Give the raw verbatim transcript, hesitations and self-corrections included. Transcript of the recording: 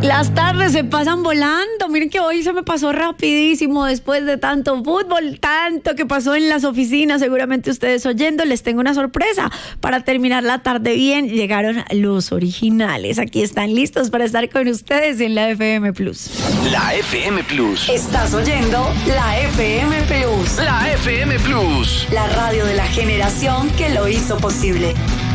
Las tardes se pasan volando. Miren que hoy se me pasó rapidísimo después de tanto fútbol, tanto que pasó en las oficinas. Seguramente ustedes oyendo, les tengo una sorpresa. Para terminar la tarde bien, llegaron los originales. Aquí están listos para estar con ustedes en la F M Plus. La F M Plus. Estás oyendo la F M Plus. La F M Plus. La radio de la generación que lo hizo posible.